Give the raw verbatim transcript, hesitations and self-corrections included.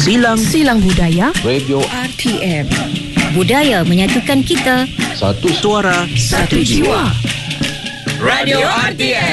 Silang Silang Budaya Radio R T M. Budaya menyatukan kita. Satu suara, Satu jiwa. Radio R T M.